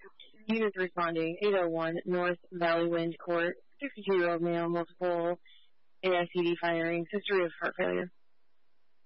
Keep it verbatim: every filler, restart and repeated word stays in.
Units responding, eight oh one North Valley Wind Court, sixty-two-year-old male, multiple A I C D firing, history of heart failure.